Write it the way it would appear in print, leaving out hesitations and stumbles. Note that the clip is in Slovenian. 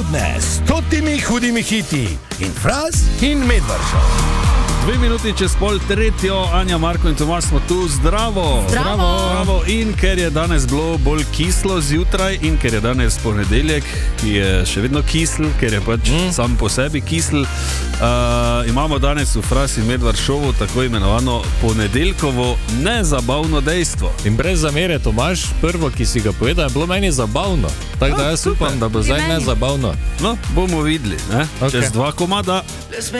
Popoldne s 100 hudimi hiti in Fras in Medvard. 2 minuti čez 2:30, Anja, Marko in Tomaž smo tu. Zdravo. Zdravo. In ker je danes bilo bolj kislo zjutraj in ker je danes ponedeljek, ki je še vedno kisel, ker je pač sam po sebi kisel, imamo danes v Fras in Medvard šovu tako imenovano ponedeljkovo nezabavno dejstvo. In brez zamere, Tomaž, prvo, ki si ga povedal, je bilo meni zabavno. Tako da jaz upam, da bo zdaj nezabavno. No, bomo videli, ne? Okay. Čez 2 komada.